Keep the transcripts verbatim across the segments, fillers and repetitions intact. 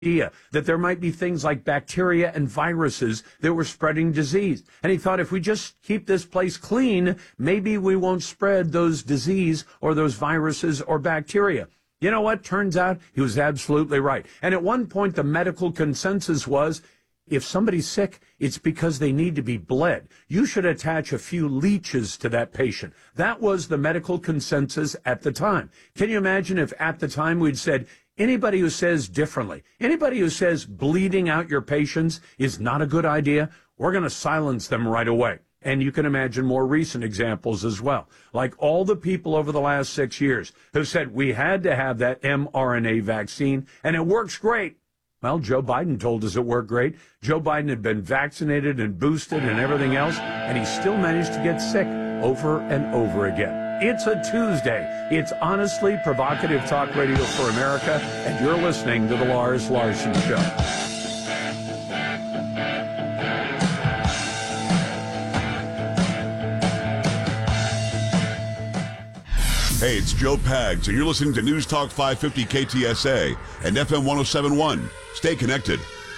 idea that there might be things like bacteria and viruses that were spreading disease. And he thought if we just keep this place clean, maybe we won't spread those disease or those viruses or bacteria. You know what? Turns out he was absolutely right. And at one point, the medical consensus was, if somebody's sick, it's because they need to be bled. You should attach a few leeches to that patient. That was the medical consensus at the time. Can you imagine if at the time we'd said, anybody who says differently, anybody who says bleeding out your patients is not a good idea, we're going to silence them right away. And you can imagine more recent examples as well, like all the people over the last six years who said we had to have that mRNA vaccine, and it works great. Well, Joe Biden told us it worked great. Joe Biden had been vaccinated and boosted and everything else, and he still managed to get sick over and over again. It's a Tuesday. It's honestly provocative talk radio for America, and you're listening to The Lars Larson Show. Hey, it's Joe Pags, and you're listening to News Talk five fifty K T S A and F M one oh seven point one. Stay connected.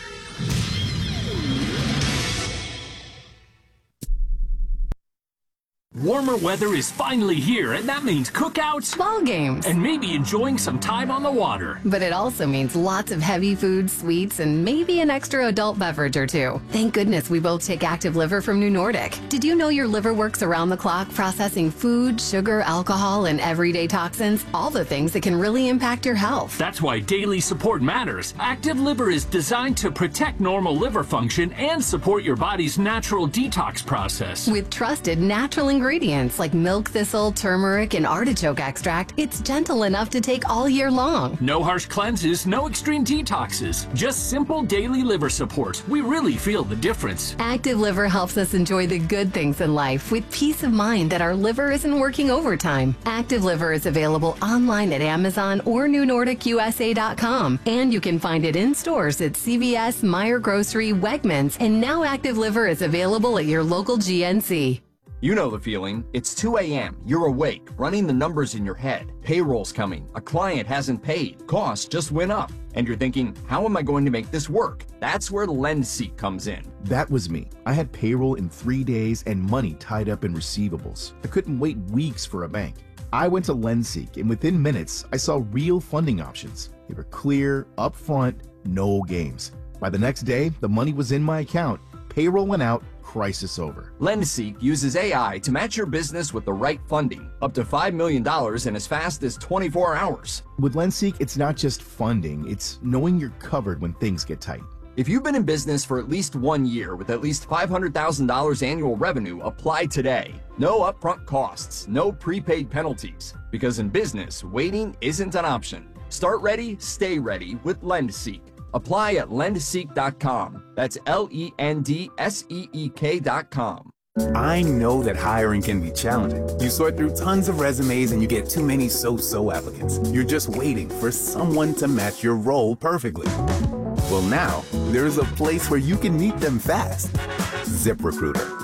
Warmer weather is finally here, and that means cookouts, ball games, and maybe enjoying some time on the water. But it also means lots of heavy foods, sweets, and maybe an extra adult beverage or two. Thank goodness we both take Active Liver from New Nordic. Did you know your liver works around the clock processing food, sugar, alcohol, and everyday toxins? All the things that can really impact your health. That's why daily support matters. Active Liver is designed to protect normal liver function and support your body's natural detox process. With trusted natural ingredients. Ingredients like milk thistle, turmeric, and artichoke extract, it's gentle enough to take all year long. No harsh cleanses, no extreme detoxes, just simple daily liver support. We really feel the difference. Active Liver helps us enjoy the good things in life with peace of mind that our liver isn't working overtime. Active Liver is available online at Amazon or New Nordic U S A dot com, and you can find it in stores at C V S, Meijer Grocery, Wegmans, and now Active Liver is available at your local G N C. You know the feeling. It's two a.m. You're awake, running the numbers in your head. Payroll's coming. A client hasn't paid. Costs just went up. And you're thinking, how am I going to make this work? That's where LendSeek comes in. That was me. I had payroll in three days and money tied up in receivables. I couldn't wait weeks for a bank. I went to LendSeek, and within minutes, I saw real funding options. They were clear, upfront, no games. By the next day, the money was in my account. Payroll went out. Crisis over. LendSeek uses A I to match your business with the right funding, up to five million dollars in as fast as twenty-four hours. With LendSeek, it's not just funding, it's knowing you're covered when things get tight. If you've been in business for at least one year with at least five hundred thousand dollars annual revenue, apply today. No upfront costs, no prepaid penalties, because in business, waiting isn't an option. Start ready, stay ready with LendSeek. Apply at lend seek dot com. That's L E N D S E E K dot com. I know that hiring can be challenging. You sort through tons of resumes and you get too many so-so applicants. You're just waiting for someone to match your role perfectly. Well, now, there's a place where you can meet them fast. ZipRecruiter.